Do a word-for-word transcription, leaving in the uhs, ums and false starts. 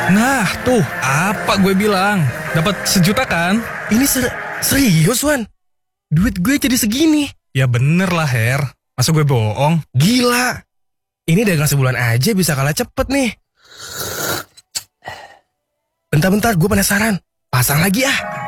Nah, tuh apa gue bilang. Dapat sejuta kan? Ini ser serius, Wan? Duit gue jadi segini. Ya bener lah, Her. Masa gue bohong? Gila. Ini dagang sebulan aja bisa kalah cepet nih. Bentar-bentar, gue penasaran. Pasang lagi ah.